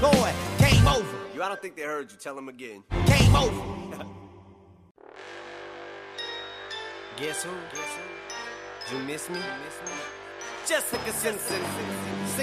boy, game over. I don't think they heard you. Tell them again. Game over. Guess who? You miss me? Jessica Simpson.